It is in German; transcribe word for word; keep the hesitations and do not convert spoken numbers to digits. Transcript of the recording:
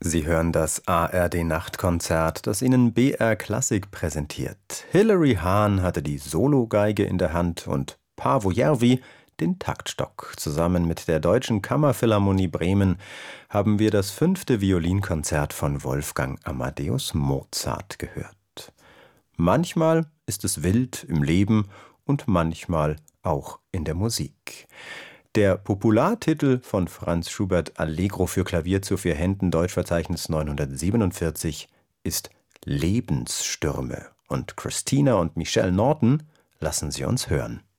Sie hören das A R D-Nachtkonzert, das Ihnen B R Klassik präsentiert. Hilary Hahn hatte die Sologeige in der Hand und Paavo Järvi den Taktstock. Zusammen mit der Deutschen Kammerphilharmonie Bremen haben wir das fünfte Violinkonzert von Wolfgang Amadeus Mozart gehört. Manchmal ist es wild im Leben und manchmal auch in der Musik. Der Populartitel von Franz Schubert Allegro für Klavier zu vier Händen, Deutschverzeichnis neunhundertsiebenundvierzig, ist Lebensstürme. Und Christina und Michelle Norton lassen sie uns hören.